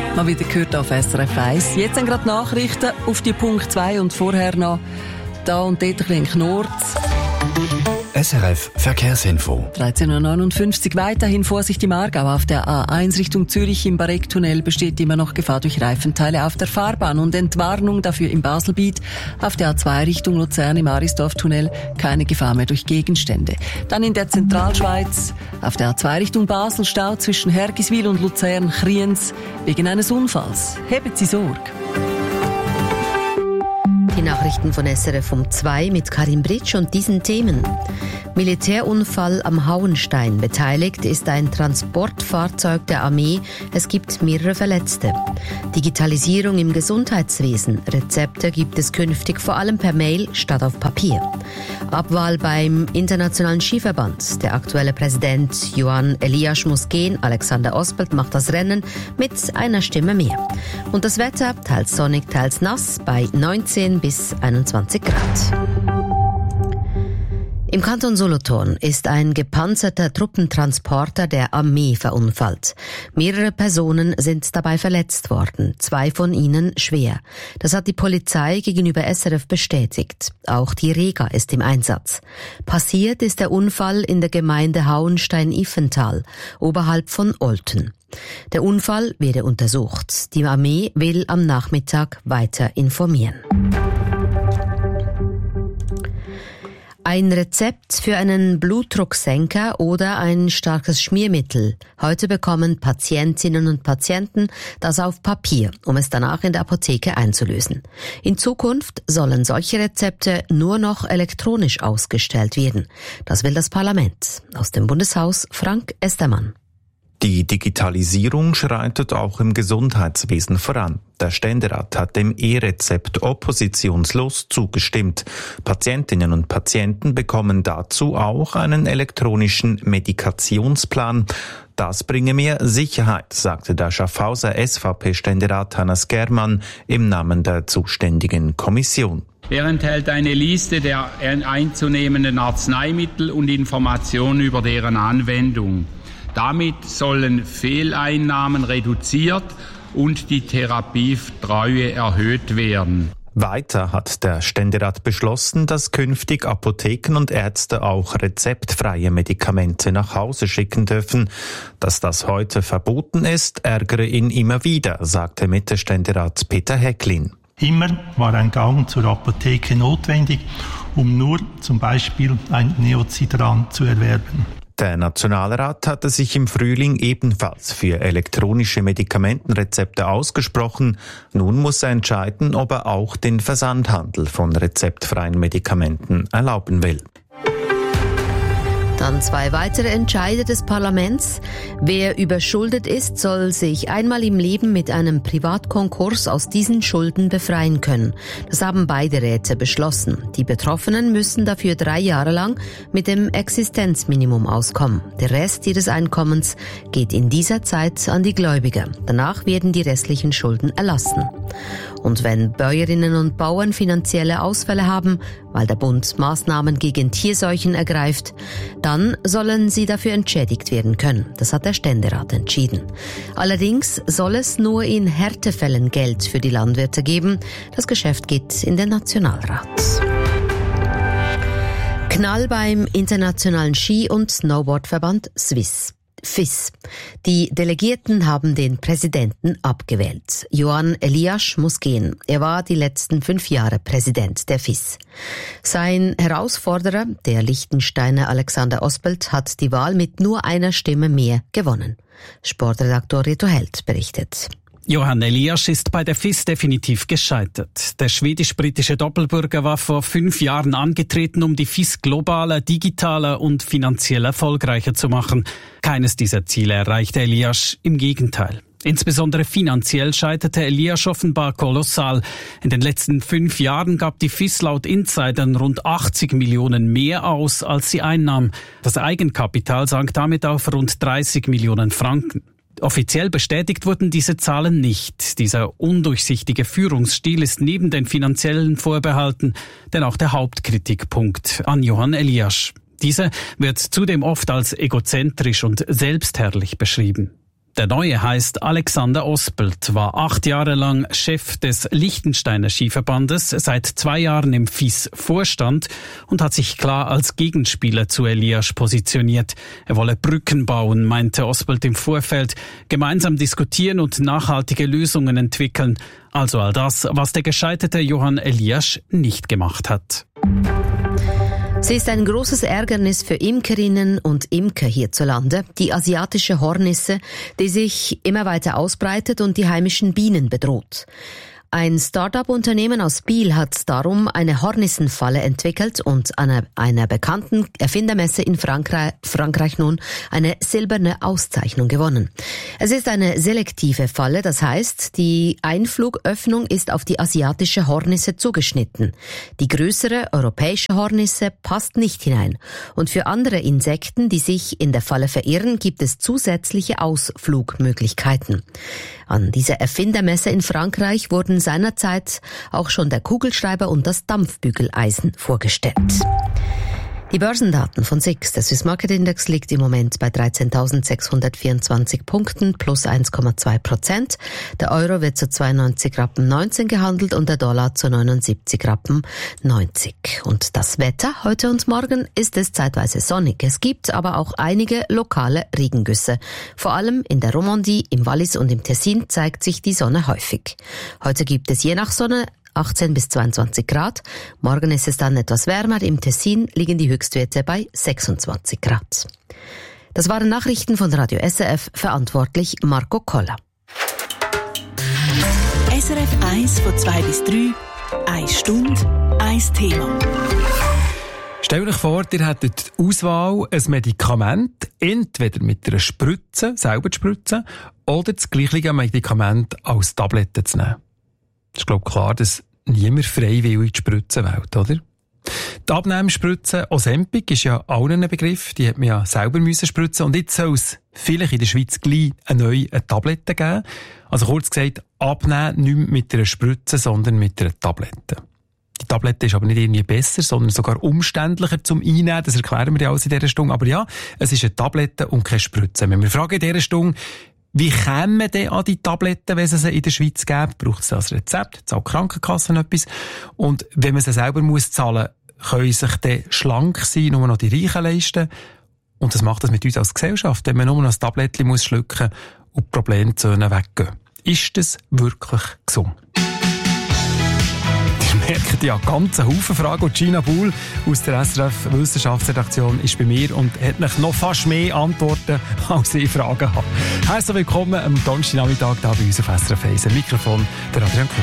Mal wieder gehört auf SRF 1. Jetzt sind gerade Nachrichten auf die Punkt 2 und vorher noch da und dort ein bisschen Knurz. SRF Verkehrsinfo. 13.59 Uhr. Weiterhin Vorsicht im Aargau. Auf der A1 Richtung Zürich im Barecktunnel besteht immer noch Gefahr durch Reifenteile auf der Fahrbahn und Entwarnung dafür im Baselbiet. Auf der A2 Richtung Luzern im Arisdorf-Tunnel keine Gefahr mehr durch Gegenstände. Dann in der Zentralschweiz auf der A2 Richtung Basel Stau zwischen Hergiswil und Luzern-Kriens wegen eines Unfalls. Hebt Sie Sorge. Die Nachrichten von SRF um 2 mit Karin Britsch und diesen Themen. Militärunfall am Hauenstein. Beteiligt ist ein Transportfahrzeug der Armee. Es gibt mehrere Verletzte. Digitalisierung im Gesundheitswesen. Rezepte gibt es künftig vor allem per Mail statt auf Papier. Abwahl beim Internationalen Skiverband. Der aktuelle Präsident Johan Elias muss gehen. Alexander Ospelt macht das Rennen mit einer Stimme mehr. Und das Wetter, teils sonnig, teils nass, bei 19 bis 21 Grad. Im Kanton Solothurn ist ein gepanzerter Truppentransporter der Armee verunfallt. Mehrere Personen sind dabei verletzt worden, 2 von ihnen schwer. Das hat die Polizei gegenüber SRF bestätigt. Auch die Rega ist im Einsatz. Passiert ist der Unfall in der Gemeinde Hauenstein-Iffental, oberhalb von Olten. Der Unfall werde untersucht. Die Armee will am Nachmittag weiter informieren. Ein Rezept für einen Blutdrucksenker oder ein starkes Schmiermittel. Heute bekommen Patientinnen und Patienten das auf Papier, um es danach in der Apotheke einzulösen. In Zukunft sollen solche Rezepte nur noch elektronisch ausgestellt werden. Das will das Parlament. Aus dem Bundeshaus Frank Estermann. Die Digitalisierung schreitet auch im Gesundheitswesen voran. Der Ständerat hat dem E-Rezept oppositionslos zugestimmt. Patientinnen und Patienten bekommen dazu auch einen elektronischen Medikationsplan. Das bringe mehr Sicherheit, sagte der Schaffhauser SVP-Ständerat Hannes Germann im Namen der zuständigen Kommission. Er enthält eine Liste der einzunehmenden Arzneimittel und Informationen über deren Anwendung. Damit sollen Fehleinnahmen reduziert und die Therapietreue erhöht werden. Weiter hat der Ständerat beschlossen, dass künftig Apotheken und Ärzte auch rezeptfreie Medikamente nach Hause schicken dürfen. Dass das heute verboten ist, ärgere ihn immer wieder, sagte Mitte-Ständerat Peter Häcklin. Immer war ein Gang zur Apotheke notwendig, um nur zum Beispiel ein Neocidran zu erwerben. Der Nationalrat hatte sich im Frühling ebenfalls für elektronische Medikamentenrezepte ausgesprochen. Nun muss er entscheiden, ob er auch den Versandhandel von rezeptfreien Medikamenten erlauben will. Dann 2 weitere Entscheide des Parlaments. Wer überschuldet ist, soll sich einmal im Leben mit einem Privatkonkurs aus diesen Schulden befreien können. Das haben beide Räte beschlossen. Die Betroffenen müssen dafür 3 Jahre lang mit dem Existenzminimum auskommen. Der Rest ihres Einkommens geht in dieser Zeit an die Gläubiger. Danach werden die restlichen Schulden erlassen. Und wenn Bäuerinnen und Bauern finanzielle Ausfälle haben, weil der Bund Maßnahmen gegen Tierseuchen ergreift, dann sollen sie dafür entschädigt werden können. Das hat der Ständerat entschieden. Allerdings soll es nur in Härtefällen Geld für die Landwirte geben. Das Geschäft geht in den Nationalrat. Knall beim Internationalen Ski- und Snowboardverband FIS. Die Delegierten haben den Präsidenten abgewählt. Johan Elias muss gehen. Er war die letzten 5 Jahre Präsident der FIS. Sein Herausforderer, der Liechtensteiner Alexander Ospelt, hat die Wahl mit nur einer Stimme mehr gewonnen. Sportredaktor Reto Held berichtet. Johan Elias ist bei der FIS definitiv gescheitert. Der schwedisch-britische Doppelbürger war vor 5 Jahren angetreten, um die FIS globaler, digitaler und finanziell erfolgreicher zu machen. Keines dieser Ziele erreichte Elias, im Gegenteil. Insbesondere finanziell scheiterte Elias offenbar kolossal. In den letzten 5 Jahren gab die FIS laut Insidern rund 80 Millionen mehr aus, als sie einnahm. Das Eigenkapital sank damit auf rund 30 Millionen Franken. Offiziell bestätigt wurden diese Zahlen nicht. Dieser undurchsichtige Führungsstil ist neben den finanziellen Vorbehalten denn auch der Hauptkritikpunkt an Johan Elias. Dieser wird zudem oft als egozentrisch und selbstherrlich beschrieben. Der Neue heißt Alexander Ospelt, war 8 Jahre lang Chef des Liechtensteiner Skiverbandes, seit 2 Jahren im FIS-Vorstand und hat sich klar als Gegenspieler zu Elias positioniert. Er wolle Brücken bauen, meinte Ospelt im Vorfeld, gemeinsam diskutieren und nachhaltige Lösungen entwickeln. Also all das, was der gescheiterte Johann Elias nicht gemacht hat. Sie ist ein großes Ärgernis für Imkerinnen und Imker hierzulande, die asiatische Hornisse, die sich immer weiter ausbreitet und die heimischen Bienen bedroht. Ein Start-up-Unternehmen aus Biel hat darum eine Hornissenfalle entwickelt und an einer bekannten Erfindermesse in Frankreich nun eine silberne Auszeichnung gewonnen. Es ist eine selektive Falle, das heißt, die Einflugöffnung ist auf die asiatische Hornisse zugeschnitten. Die größere europäische Hornisse passt nicht hinein. Und für andere Insekten, die sich in der Falle verirren, gibt es zusätzliche Ausflugmöglichkeiten. An dieser Erfindermesse in Frankreich wurden seinerzeit auch schon der Kugelschreiber und das Dampfbügeleisen vorgestellt. Die Börsendaten von SIX. Der Swiss Market Index liegt im Moment bei 13.624 Punkten, plus 1,2%. Der Euro wird zu 92,19 Rappen gehandelt und der Dollar zu 79,90 Rappen. Und das Wetter heute und morgen ist es zeitweise sonnig. Es gibt aber auch einige lokale Regengüsse. Vor allem in der Romandie, im Wallis und im Tessin zeigt sich die Sonne häufig. Heute gibt es je nach Sonne 18 bis 22 Grad. Morgen ist es dann etwas wärmer. Im Tessin liegen die Höchstwerte bei 26 Grad. Das waren Nachrichten von Radio SRF, verantwortlich Marco Koller. SRF 1 von 2 bis 3, 1 Stunde, 1 Thema. Stellt euch vor, ihr hättet die Auswahl, ein Medikament, entweder mit einer Spritze, selber zu spritzen, oder das gleiche Medikament als Tablette zu nehmen. Es ist, glaube ich, klar, dass niemand freiwillig die Spritzen wählt, oder? Die Abnehmspritze Ozempic ist ja allen ein Begriff. Die hat man ja selber müssen spritzen. Und jetzt soll es vielleicht in der Schweiz gleich eine Tablette geben. Also kurz gesagt, abnehmen nicht mehr mit einer Spritze, sondern mit einer Tablette. Die Tablette ist aber nicht irgendwie besser, sondern sogar umständlicher zum Einnehmen. Das erklären wir ja alles in dieser Stunde. Aber ja, es ist eine Tablette und keine Spritze. Wenn wir fragen in dieser Stunde, wie kämen wir denn an die Tabletten, wenn es sie in der Schweiz gibt? Braucht es als Rezept? Zahlt die Krankenkasse etwas? Und wenn man sie selber muss zahlen, können sich dann schlank sein, nur noch die Reichen leisten. Und das macht das mit uns als Gesellschaft, wenn man nur noch ein Tablettchen muss schlucken und die Problemzone weggehen. Ist das wirklich gesund? Ihr merkt ja ganz einen Haufen Fragen. Und Gina Buhl aus der SRF Wissenschaftsredaktion ist bei mir und hat noch fast mehr Antworten, als ich Fragen habe. Herzlich willkommen am Donnerstagnachmittag hier bei uns auf SRF 1. Mikrofon der Adrian Kühn.